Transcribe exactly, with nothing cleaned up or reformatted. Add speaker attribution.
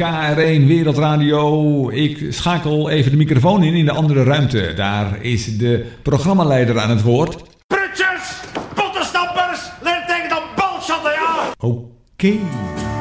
Speaker 1: R één Wereldradio. Ik schakel even de microfoon in in de andere ruimte. Daar is de programmaleider aan het woord.
Speaker 2: Prutjes, pottenstappers, leer tegen dan balschatten, ja!
Speaker 1: Oké. Okay.